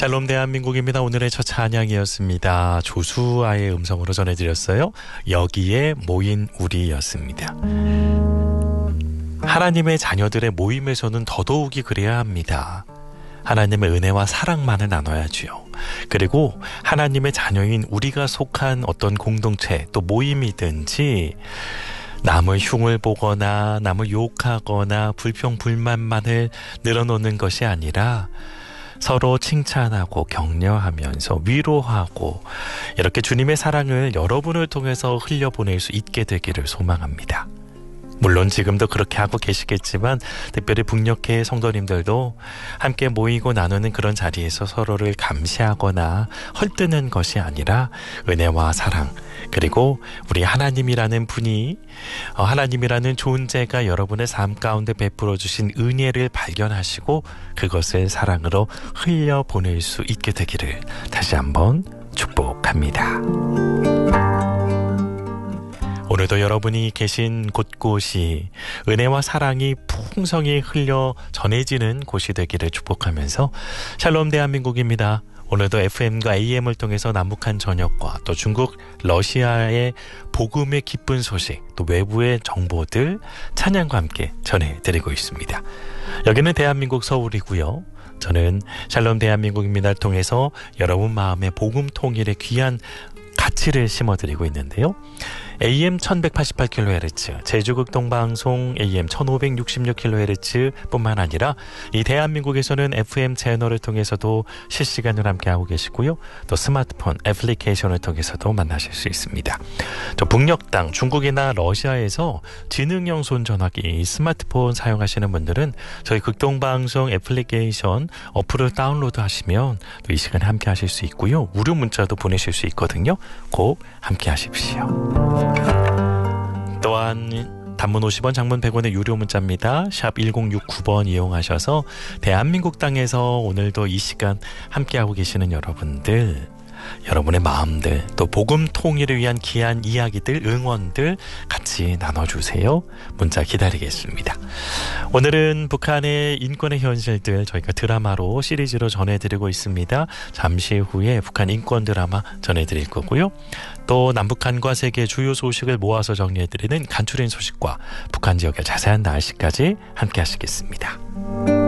샬롬 대한민국입니다. 오늘의 첫 찬양이었습니다. 조수아의 음성으로 전해드렸어요. 여기에 모인 우리였습니다. 하나님의 자녀들의 모임에서는 더더욱이 그래야 합니다. 하나님의 은혜와 사랑만을 나눠야지요. 그리고 하나님의 자녀인 우리가 속한 어떤 공동체 또 모임이든지 남의 흉을 보거나 남을 욕하거나 불평불만만을 늘어놓는 것이 아니라 서로 칭찬하고 격려하면서 위로하고 이렇게 주님의 사랑을 여러분을 통해서 흘려보낼 수 있게 되기를 소망합니다. 물론 지금도 그렇게 하고 계시겠지만 특별히 북녘회 성도님들도 함께 모이고 나누는 그런 자리에서 서로를 감시하거나 헐뜯는 것이 아니라 은혜와 사랑 그리고 우리 하나님이라는 분이 하나님이라는 존재가 여러분의 삶 가운데 베풀어 주신 은혜를 발견하시고 그것을 사랑으로 흘려보낼 수 있게 되기를 다시 한번 축복합니다. 오늘도 여러분이 계신 곳곳이 은혜와 사랑이 풍성히 흘려 전해지는 곳이 되기를 축복하면서 샬롬 대한민국입니다. 오늘도 FM과 AM을 통해서 남북한 전역과 또 중국, 러시아의 복음의 기쁜 소식 또 외부의 정보들 찬양과 함께 전해드리고 있습니다. 여기는 대한민국 서울이고요. 저는 샬롬 대한민국입니다를 통해서 여러분 마음의 복음 통일의 귀한 가치를 심어드리고 있는데요. AM 1188kHz, 제주극동방송 AM 1566kHz 뿐만 아니라 이 대한민국에서는 FM 채널을 통해서도 실시간으로 함께하고 계시고요. 또 스마트폰 애플리케이션을 통해서도 만나실 수 있습니다. 저 북녘 땅 중국이나 러시아에서 지능형 손전화기 스마트폰 사용하시는 분들은 저희 극동방송 애플리케이션 어플을 다운로드 하시면 또 이 시간에 함께 하실 수 있고요. 무료 문자도 보내실 수 있거든요. 꼭 함께 하십시오. 또한 단문 50원 장문 100원의 유료 문자입니다. 샵 1069번 이용하셔서 대한민국 땅에서 오늘도 이 시간 함께하고 계시는 여러분들 여러분의 마음들 또 복음 통일을 위한 귀한 이야기들 응원들 같이 나눠주세요. 문자 기다리겠습니다. 오늘은 북한의 인권의 현실들 저희가 드라마로 시리즈로 전해드리고 있습니다. 잠시 후에 북한 인권 드라마 전해드릴 거고요. 또 남북한과 세계 주요 소식을 모아서 정리해드리는 간추린 소식과 북한 지역의 자세한 날씨까지 함께 하시겠습니다.